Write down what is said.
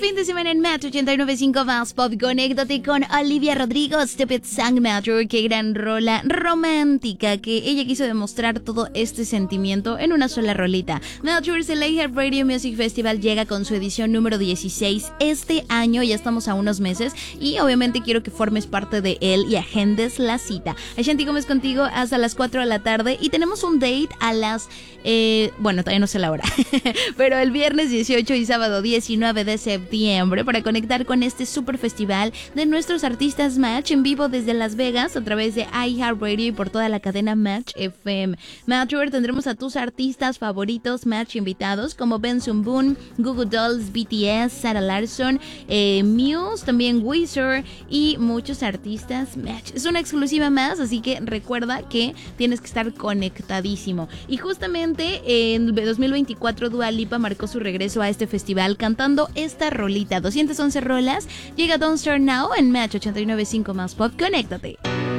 fin de semana en Match 89.5 más Pop. Conéctate con Olivia Rodrigo, Stupid Song Matter. Qué gran rola romántica que ella quiso demostrar todo este sentimiento en una sola rolita. Matchers, el iHeartRadio Music Festival llega con su edición número 16 este año. Ya estamos a unos meses y obviamente quiero que formes parte de él y agendes la cita. Ashanti Gómez contigo hasta las 4 de la tarde y tenemos un date a las... bueno, todavía no sé la hora, pero el viernes 18 y sábado 19 de septiembre para conectar con este super festival de nuestros artistas Match en vivo desde Las Vegas a través de iHeartRadio y por toda la cadena Match FM. Matchware, tendremos a tus artistas favoritos Match invitados como Benson Boone, Goo Goo Dolls, BTS, Sarah Larsson, Muse, también Weezer y muchos artistas Match. Es una exclusiva más, así que recuerda que tienes que estar conectadísimo. Y justamente en 2024 Dua Lipa marcó su regreso a este festival cantando esta rolita, 211 rolas. Llega Don't Start Now en Match 89.5 más Pop. Conéctate.